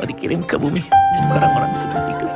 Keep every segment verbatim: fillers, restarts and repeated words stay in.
atau dikirim ke bumi orang-orang sepertiku.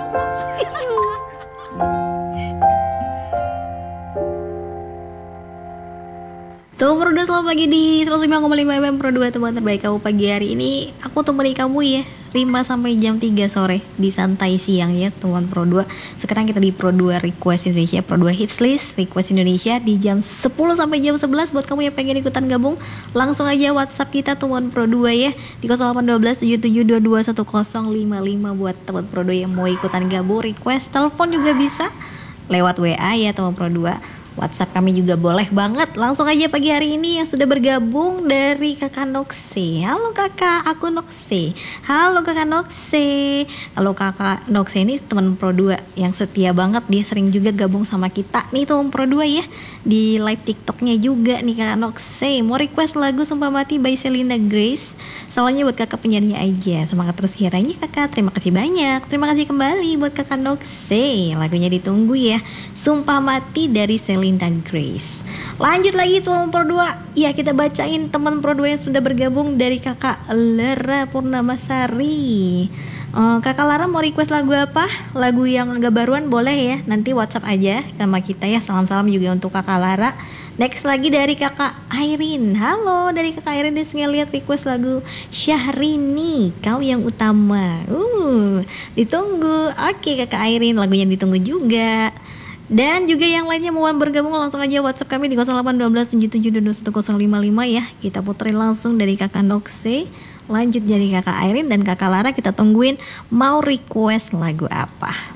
Tuh Pro dua, selamat pagi di seratus lima koma lima F M Pro dua, teman terbaik kamu pagi hari ini. Aku temani kamu ya lima sampai jam tiga sore di santai siang ya teman Pro dua. Sekarang kita di Pro dua Request Indonesia, Pro dua Hits List Request Indonesia di jam sepuluh sampai jam sebelas. Buat kamu yang pengen ikutan gabung, langsung aja WhatsApp kita teman Pro dua ya di nol delapan satu dua tujuh tujuh dua dua satu nol lima lima buat teman Pro dua yang mau ikutan gabung. Request telepon juga bisa lewat W A ya teman Pro dua. WhatsApp kami juga boleh banget. Langsung aja pagi hari ini yang sudah bergabung dari Kakak Nokse. Halo Kakak, aku Nokse. Halo Kakak Nokse. Halo Kakak Nokse ini teman Pro dua yang setia banget. Dia sering juga gabung sama kita nih teman Pro dua ya. Di live TikToknya juga nih Kakak Nokse. Mau request lagu Sumpah Mati by Selena Grace. Soalnya buat Kakak penyanyi aja. Semangat terus siarannya Kakak. Terima kasih banyak. Terima kasih kembali buat Kakak Nokse. Lagunya ditunggu ya. Sumpah Mati dari Selena Grace. Lanjut lagi teman Pro dua. Ya, kita bacain teman Pro dua yang sudah bergabung dari Kakak Lara Purnamasari. uh, Kakak Lara mau request lagu apa? Lagu yang agak baruan boleh ya. Nanti WhatsApp aja sama kita ya. Salam-salam juga untuk Kakak Lara. Next lagi dari Kakak Airin. Halo dari Kakak Airin, dia lihat request lagu Syahrini, Kau Yang Utama. Uh, ditunggu. Oke Kakak Airin, lagunya ditunggu juga. Dan juga yang lainnya mau bergabung langsung aja WhatsApp kami di nol delapan satu dua tujuh tujuh dua satu nol lima lima ya. Kita puterin langsung dari Kakak Nokse, lanjut dari Kakak Airin dan Kakak Lara. Kita tungguin mau request lagu apa.